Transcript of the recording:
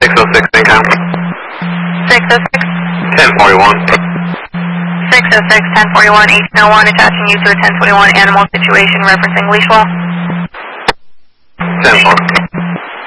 606 income. 606. 1041. 606, 1041, 1801, attaching you to a 1021 animal situation referencing leash wall. 10-4.